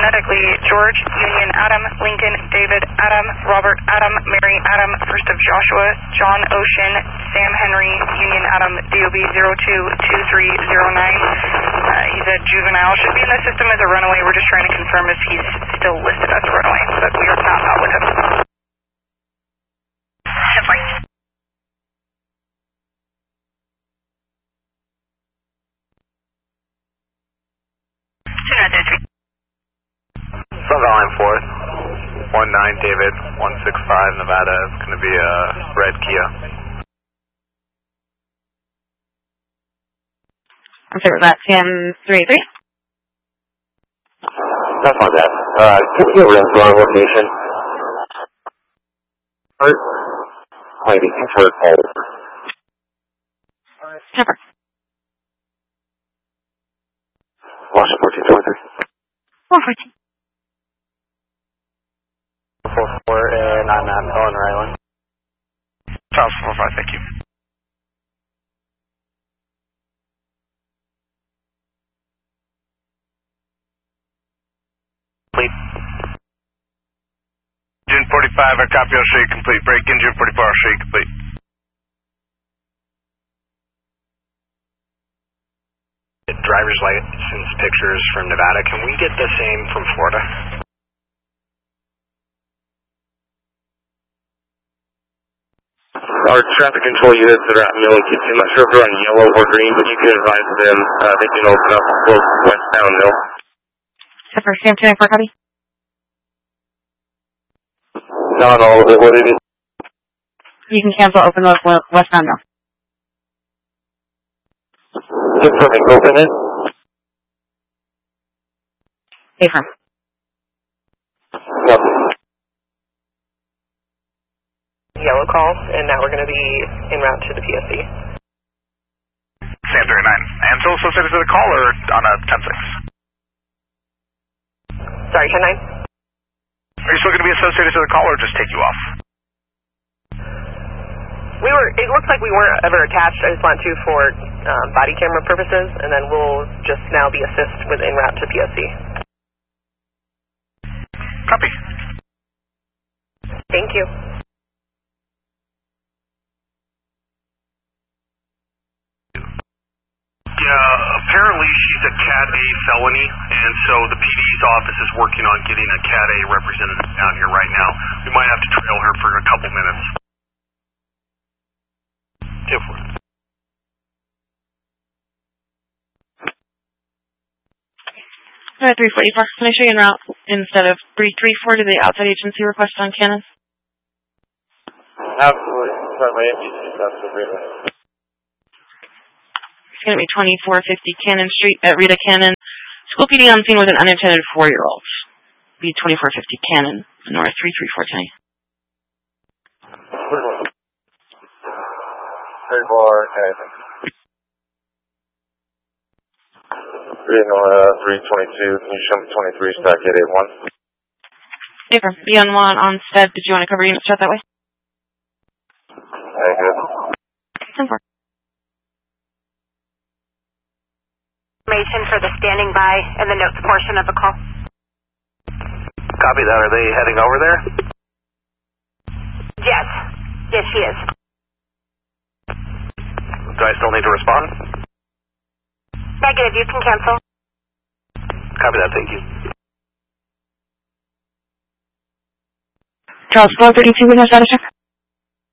phonetically, George, Union Adam, Lincoln, David Adam, Robert Adam, Mary Adam, First of Joshua, John Ocean, Sam Henry, Union Adam, DOB 022309. He's a juvenile. Should be in the system as a runaway. We're just trying to confirm if he's still listed as a runaway, but we are not out with him. Sunville Line 4th, 19 David, 165 Nevada. It's going to be a red Kia. I'm sorry, was that CM383? That's my bad. Can you get to our location? Maybe for cold. Temper. Washington 1423. 414. 44, and I'm at Ellen Ryland. Charles 45, thank you. Complete. Engine 45, I copy, I'll show you complete. Break engine 44, I'll show you complete. Driver's license pictures from Nevada. Can we get the same from Florida? Our traffic control units that are at Milliken, I'm not sure if they're on yellow or green, but you can advise them they can open up both westbound Mill. Temper, CM294, copy. Not all of it, what it is. You can cancel open westbound Mill. Confirming open it. Affirm. Copy. Yellow call, and now we're going to be en route to the PSC. Sam 39. And still associated to the call or on a 10-6? Sorry, 10-9? Are you still going to be associated to the call or just take you off? It looks like we weren't ever attached. I just want to for body camera purposes, and then we'll just now be assist with en route to PSC. Copy. Thank you. Yeah, apparently she's a Cat A felony, and so the PD's office is working on getting a Cat A representative down here right now. We might have to trail her for a couple minutes. 2-4. 344. Can I show you en route instead of 334 to the outside agency request on Cannon? Absolutely. Certainly, that's the reason. It's going to be 2450 Cannon Street at Rita Cannon. School PD on scene with an unattended 4-year-old. Be 2450 Cannon, North 334 tonight. 34, okay. Reading on 322, can you show me 23 stack 881? Paper, beyond one on stead. Did you want to cover unit start that way? Very good. 10-4. Information for the standing by and the notes portion of the call. Copy that. Are they heading over there? Yes. Yes, she is. Do I still need to respond? Negative, you can cancel. Copy that, thank you. Charles, 432 with no status check.